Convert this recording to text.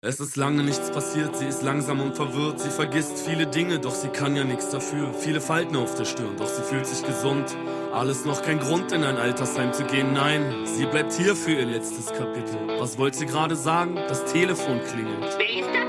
Es ist lange nichts passiert, sie ist langsam und verwirrt. Sie vergisst viele Dinge, doch sie kann ja nichts dafür. Viele Falten auf der Stirn, doch sie fühlt sich gesund. Alles noch kein Grund, in ein Altersheim zu gehen, nein. Sie bleibt hier für ihr letztes Kapitel. Was wollte sie gerade sagen? Das Telefon klingelt.